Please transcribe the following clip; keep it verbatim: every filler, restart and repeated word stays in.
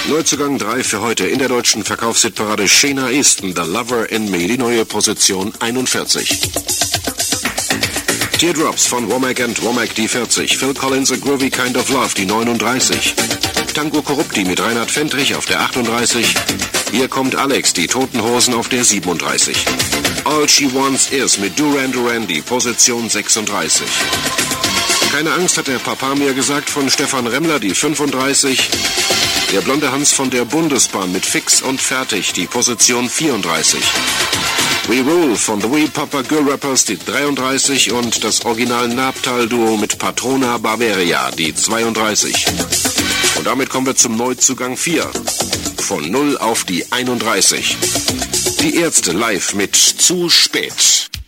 Neuzugang drei für heute in der deutschen Verkaufshitparade Shayna Easton, The Lover in Me, die neue Position einundvierzig. Teardrops von Womack and Womack, die vierzig. Phil Collins, A Groovy Kind of Love, die neununddreißig. Tango Corrupti mit Reinhard Fendrich auf der achtunddreißig. Hier kommt Alex, die Toten Hosen auf der siebenunddreißig. All She Wants Is mit Duran Duran, die Position sechsunddreißig. Keine Angst, hat der Papa mir gesagt, von Stefan Remmler, die fünfunddreißig. Der blonde Hans von der Bundesbahn mit Fix und Fertig, die Position vierunddreißig. We Rule von The Wee Papa Girl Rappers, die dreiunddreißig. Und das Original Nabtal-Duo mit Patrona Bavaria, die zweiunddreißig. Und damit kommen wir zum Neuzugang vier. Von null auf die einunddreißig. Die Ärzte live mit Zu spät.